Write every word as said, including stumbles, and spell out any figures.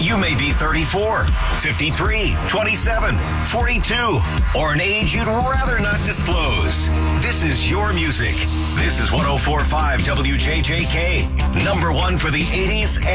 You may be thirty-four, fifty-three, twenty-seven, forty-two, or an age you'd rather not disclose. This is your music. This is one oh four point five W J J K, number one for the eighties